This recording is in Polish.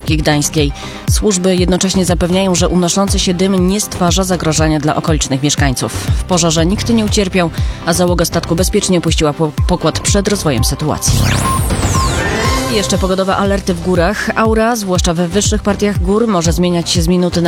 Zatoki Gdańskiej. Służby jednocześnie zapewniają, że unoszący się dym nie stwarza zagrożenia dla okolicznych mieszkańców. W pożarze nikt nie ucierpiał, a załoga statku bezpiecznie opuściła pokład przed rozwojem sytuacji. I jeszcze pogodowe alerty w górach. Aura, zwłaszcza we wyższych partiach gór, może zmieniać się z minuty na